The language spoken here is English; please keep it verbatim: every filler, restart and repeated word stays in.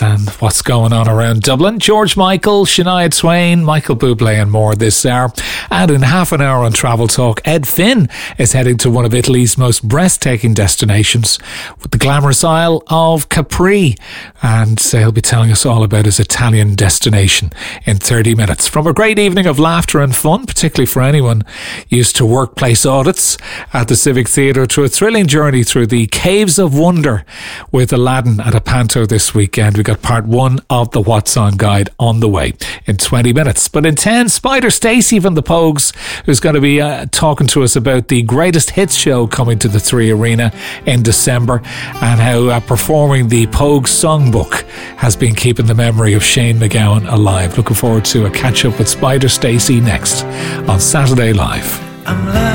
news and what's going on around Dublin. George Michael, Shania Twain, Michael Bublé and more this hour. And in half an hour on Travel Talk, Ed Finn is heading to one of Italy's most breathtaking destinations with the glamorous Isle of Capri. And so he'll be telling us all about his Italian destination in thirty minutes. From a great evening of laughter and fun, particularly for anyone used to workplace audits at the Civic Theatre, to a thrilling journey through the Caves of Wonder with Aladdin at a Panto this weekend. We got part one of the What's On guide on the way in twenty minutes. But in ten, Spider Stacey from the Pogues, who's going to be uh, talking to us about the greatest hits show coming to the Three Arena in December, and how uh, performing the Pogues songbook has been keeping the memory of Shane MacGowan alive. Looking forward to a catch up with Spider Stacey next on Saturday Live.